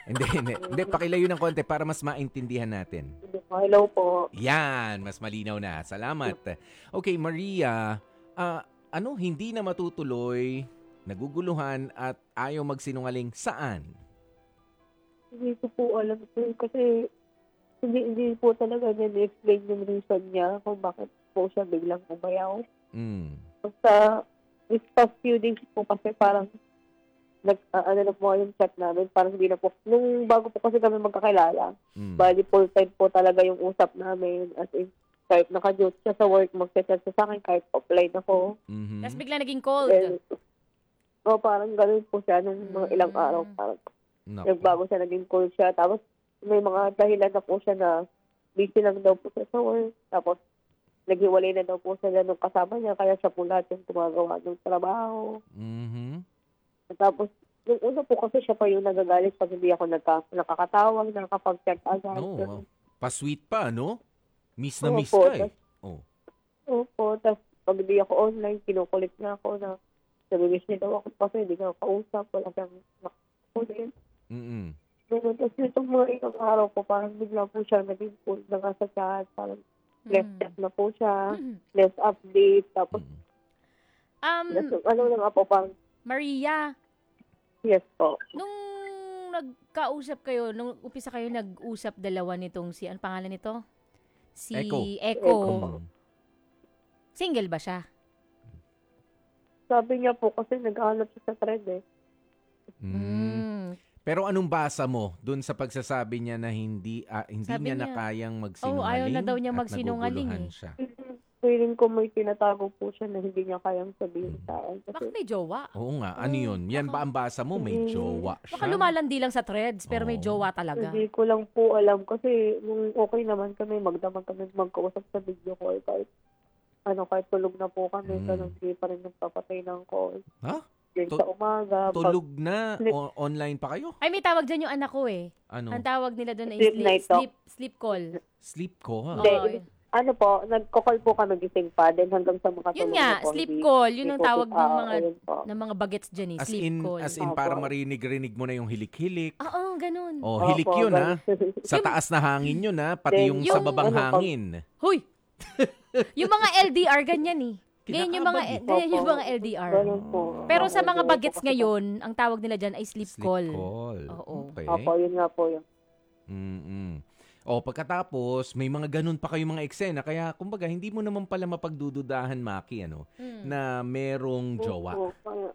Hindi, pakilayo ng konti para mas maintindihan natin. Hello po. Yan, mas malinaw na. Salamat. Okay, Maria, hindi na matutuloy, naguguluhan at ayaw magsinungaling saan? Hindi ko po alam po kasi hindi po talaga niya na-explain yung reason niya kung bakit po siya biglang umayaw. Basta, this past few days po kasi parang na po yung chat namin, parang hindi na po, nung bago po kasi kami magkakilala, bali full time po talaga yung usap namin, as in, kahit naka-duty siya sa work, mag-chat sa akin, kahit offline ako. Tapos bigla naging cold. Parang ganun po siya nung mga ilang araw, parang nagbago siya, naging cold siya, tapos may mga dahilan na po siya na busy lang daw po siya sa work, tapos naghiwalay na daw po siya nung kasama niya, kaya siya po lahat yung gumagawa ng trabaho. Tapos, yung una po kasi siya pa yung nagagalit pag hindi ako nakakatawag, nakakapag-check agad. No, pa-sweet pa, no? Miss na miss ka eh. Opo, tapos pag hindi ako online, kinukulit na ako na sabi niya daw ako kasi hindi ka kausap, wala siyang nakakulit. Ganun, tapos itong mga ilang araw ko, parang bigla po siya naging cool na nga sa chat, parang left chat na po siya, less update, tapos ano na nga po, parang Maria. Yes po. Nung nagkausap kayo, nung umpisa kayo nag-usap dalawa nitong ano pangalan nito? Si Echo. Single ba siya? Sabi niya po kasi nag-aanap siya sa thread eh. Pero anong basa mo dun sa pagsasabi niya na hindi niya na kayang magsinungaling? Ayaw na daw niya magsinungaling eh. Siya. Feeling ko may tinatago po siya na hindi niya kayang sabihin sa akin. Bakit may jowa? Oo nga, ano yun? Yan ba ang basa mo? May jowa siya? Baka lumalandi lang sa threads, pero may jowa talaga. Hindi ko lang po alam kasi nung okay naman kami, magdamag kami magkausap sa video call kahit tulog na po kami, ganun hindi pa rin nagpapatay ng call. Ha? Sa umaga. Tulog na? Online pa kayo? Ay, may tawag dyan yung anak ko eh. Ano? Ang tawag nila doon ay sleep call. Sleep call? Nagko-call po kami gising pa din hanggang sa makatulog. Yun nga, sleep call. Yun ang tawag ng mga bagets dyan eh. Sleep call. As in, para marinig-rinig mo na yung hilik-hilik. Oo, ganun. Hilik yun ha. Sa taas na hangin yun ha. Pati yung sa babang hangin. Huy! Yung mga LDR, ganyan eh. Ganyan yung mga LDR. Pero sa mga bagets ngayon, ang tawag nila dyan ay sleep call. Oo. Okay. Opo, yun nga po yun. Pagkatapos, may mga ganun pa kayong mga eksena. Kaya, kumbaga, hindi mo naman pala mapagdududahan, Maki, na merong jowa.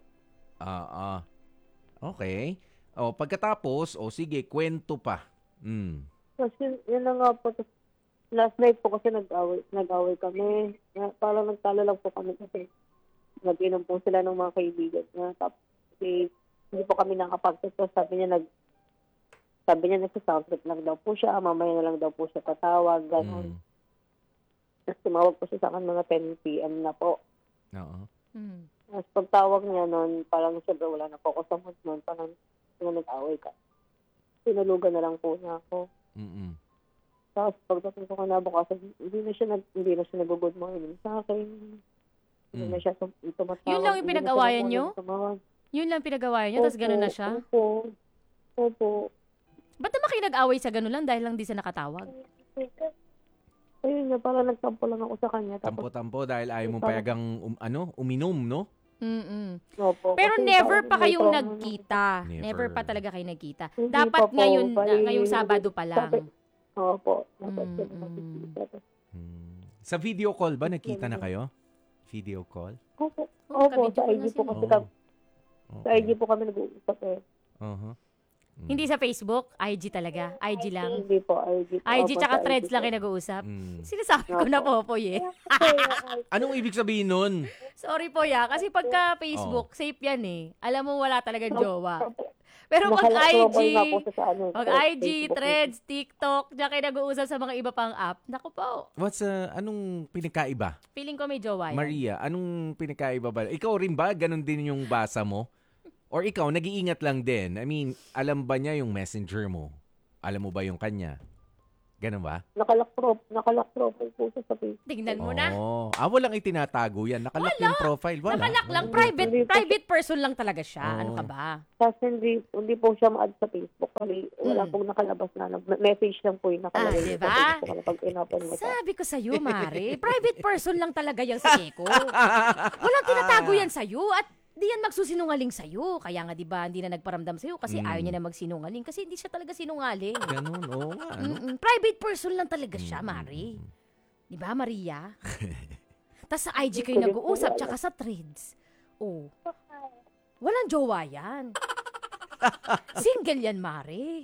Okay. Pagkatapos, sige, kwento pa. Kasi, yun na nga po. Last night po kasi nag-away kami. Parang nagtalo lang po kami kasi nag-inom po sila ng mga kaibigan niya. Tapos, hindi po kami nakapag-text. Sabi niya nagsasoundtrip lang daw po siya, mamaya na lang daw po siya tatawag, gano'n. Tapos tumawag po siya sa akin mga 10 p.m. na po. Oo. Tapos pagtawag niya noon, parang siyempre wala na po ako sa mood noon, parang nag-away ka. Sinulugan na lang po niya ako. Tapos pagdating ko kinabukasan, hindi na siya nag-good morning sa akin. Hindi na siya tumatawag. Yun lang yung pinag-awayan niyo? Yun lang pinag-awayan niyo, tapos gano'n na siya? Opo. Ba't naman kayo nag-away sa gano'n lang dahil lang di siya nakatawag? Ayun nga, parang nagtampo lang ako sa kanya. Tampo-tampo dahil ayaw mong payagang uminom, no? Opo, pero never pa kayong nagkita. Never pa talaga kayo nagkita. Dapat ngayong Sabado pa lang. Opo. Sa video call ba nagkita na kayo? Video call? Opo, sa IG po kasi sa IG po kami nag-uusap eh. Hindi sa Facebook? IG talaga? IG lang? Hindi po, IG. IG tsaka threads lang kayo nag-uusap? Sinasabi ko na po eh. Anong ibig sabihin nun? Sorry po kasi pagka Facebook, safe yan eh. Alam mo wala talagang jowa. Pero pag IG, threads, TikTok, diyan kayo nag-uusap sa mga iba pang app, naku po. Anong pinagkaiba? Feeling ko may jowa yan. Maria, anong pinagkaiba ba? Ikaw rin ba? Ganon din yung basa mo? Or ikaw, nag-iingat lang din? I mean, alam ba niya yung messenger mo? Alam mo ba yung kanya? Ganun ba? Nakalock profile po siya sa Facebook. Tingnan mo na. Walang itinatago yan. Nakalock yung profile. Wala. Nakalak lang. Hindi po. Private person lang talaga siya. Ano Oo. ka ba? Kasi hindi po siya ma-add sa Facebook. Kasi wala pong nakalabas na. Message lang po yung nakalagay. Diba? Sa Facebook kapag in-open mo siya. Sabi ko sa'yo, Mare. Private person lang talaga yung si Eko. Walang tinatago yan sa'yo. At di yan magsusinungaling sa'yo. Kaya nga, di ba, hindi na nagparamdam sa'yo kasi ayaw niya na magsinungaling. Kasi hindi siya talaga sinungaling. Ganun, oo nga. Ano? Private person lang talaga siya, Mare. Di ba, Maria? Tapos sa IG kayo nag-uusap, tsaka sa threads. Oh. Walang jowa yan. Single yan, Mare.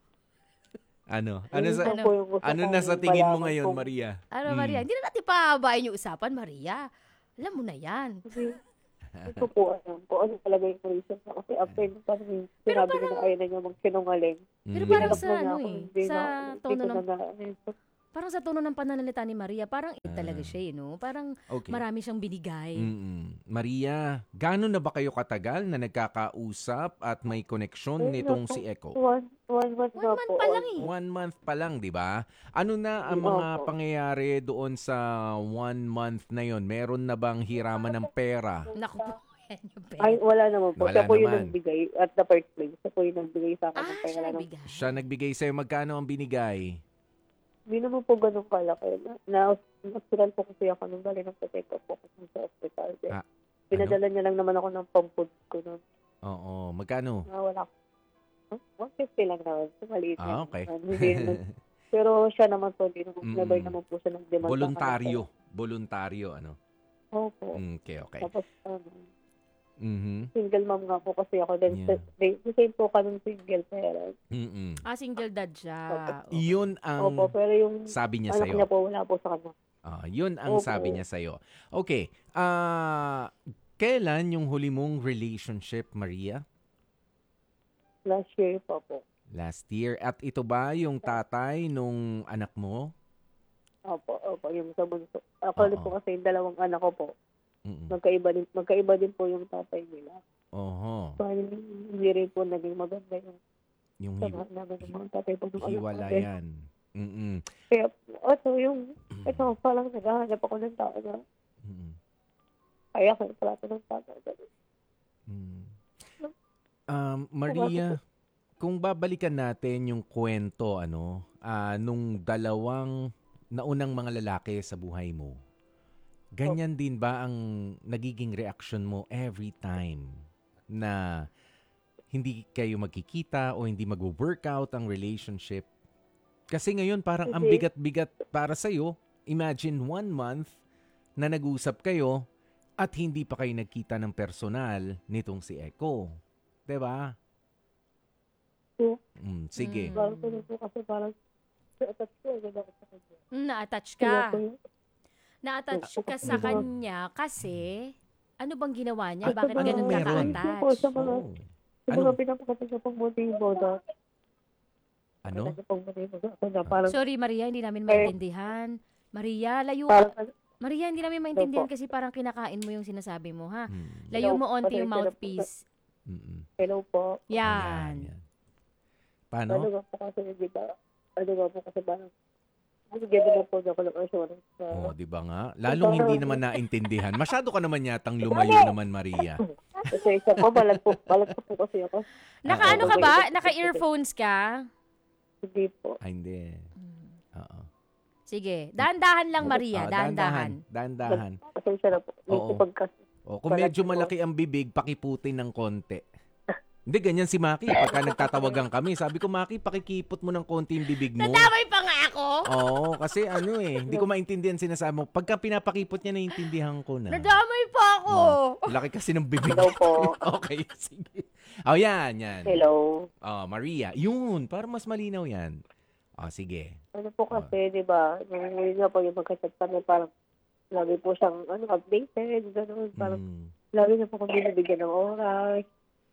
Ano na sa tingin mo ngayon, Maria? Ano, Maria? Hindi na natin pahabain yung usapan, Maria. Alam mo na yan. Ito po, ano talaga yung reason na. Kasi after nung parang sinabi niya na ayaw na niya magsinungaling. Pero parang Tinanggap sa na niya ano ako, eh, hindi sa na- tono hindi ko ng na- parang sa tono ng pananalita ni Maria, parang talaga siya, no? Parang Okay. marami siyang binigay. Maria, gaano na ba kayo katagal na nagkakausap at may koneksyon nitong si Eko? One month na month po. pa lang eh. 1 month pa lang, di ba? Ano na ang mga Opo. pangyayari doon sa 1 month na yon? Meron na bang hiraman ng pera? Naku po, yan yung pera. Ay, wala naman po. Wala Siya po yung naman. nagbigay at the first place. Siya po yung nagbigay sa akin. ng Siya pera. nagbigay. Siya nagbigay sa'yo. Magkano ang binigay? Hindi naman po ganun kalaki. Na-hospital po kasi ako nung galing ng protector po kasi sa hospital. Ah, Pinadala niya lang naman ako ng pang-food ko nun. Oo. Magkano? Wala ko. 150 lang naman. So, maliit lang. Okay. Hindi naman. Pero siya naman po, hindi naman, never naman po siya nag-demand. Voluntaryo, ano? Opo. Okay. Tapos, Mhm. single mom nga po kasi ako. Then, Yeah. the same po kanong single parent. Mm-mm. Single dad siya. Okay. Yun ang Opo, pero yung sabi niya anak sa'yo. niya po, wala po sa kanya. Yun ang Opo. sabi niya sa'yo. Okay. Kailan yung huli mong relationship, Maria? Last year pa po. Last year. At ito ba yung tatay nung anak mo? Opo, yung sa bunso. Actually Oo. po kasi yung dalawang anak ko po, Mm-mm. magkaiba din po yung tatay nila. Oho. So, hindi rin po naging maganda yung Yung samahan namin ng mga tatay po ng anak namin. hiwalayan. Mm-mm. Kaya, ito palang naghahanap ako ng tao na Mm-mm. kaya kayo pala ito ng tao. Mm. Maria, kung babalikan natin yung kwento, nung dalawang naunang mga lalaki sa buhay mo, ganyan din ba ang nagiging reaction mo every time na hindi kayo magkikita o hindi mag-workout ang relationship? Kasi ngayon parang ang bigat-bigat para sa'yo. Imagine 1 month na nag-usap kayo at hindi pa kayo nagkita ng personal nitong si Eko. Diba? Yeah. Sige. Parang ko po kasi parang na-attach ko agad ako sa kanya. Na-attach Kaya ka. po yun. Na-attach ka sa kanya kasi ano bang ginawa niya? At Bakit sa mga- ganun ka meron? po, ka-attach? sa mga, Oh. sa Ano? mga pinapakita niya pang motibo na Ano? pang motibo sa ako na parang Sorry, Maria, hindi namin maintindihan. Maria, layo ka. parang Maria, hindi namin maintindihan Opo. kasi parang kinakain mo yung sinasabi mo, ha? Hmm. Layo mo Hello, onti yung pasensya na po. mouthpiece. Mm-mm. hello po. Yan. Yan. Ano Paano? nga po kasi, di ba? Ano nga po kasi parang bigyan naman po ako ng assurance na Oh, di ba nga? Lalong hindi naman naintindihan. Masyado ka naman yatang lumayo naman, Maria. kasi isa po, balag po kasi ako. Naka-ano ka ba? Naka-earphones ka? Hindi po. Ay, hindi. Oo. Sige, dahan-dahan lang, Maria. Dahan-dahan. Dahan-dahan. Pasensya na po. Oo. Kung medyo malaki ang bibig, pakiputin ng konti. Hindi, ganyan si Maki. Pagka nagtatawagan kami, sabi ko, Maki, pakikipot mo ng konti yung bibig mo. Nadamay pa nga ako. Oo, kasi hindi ko maintindihan sinasabi mo. Pagka pinapakipot niya, naiintindihan ko na. Nadamay pa ako. Laki kasi ng bibig. Hello po. Okay, sige. Yan. Hello. Maria. Yun, para mas malinaw yan. Sige. Ano po kasi, di ba, ngayon nga po yung magkachat kami, parang lagi po siyang updated, gano'n. Parang lagi niya po kung binibigyan ng oras.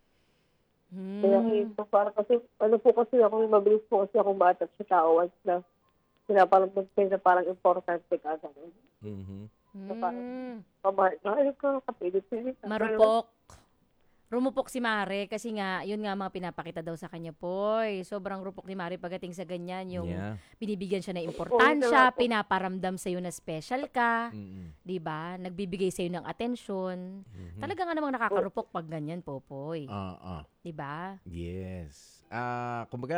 Kaya yun po, parang kasi, ako, mabilis po kasi akong ma-attach sa tao once na pinapalamag-say na parang importante ka. Mhm. Pamahal ka, kapilit-pilit. Marupok. rumupok si Mare kasi nga, yun nga mga pinapakita daw sa kanya, Poy. Sobrang rupok ni Mare pagdating sa ganyan, yung binibigyan siya ng importansya, pinaparamdam sa'yo na special ka, di ba? Nagbibigay sa'yo ng atensyon. Talaga nga namang nakakarupok pag ganyan, Popoy. Di ba? Yes. Kumbaga,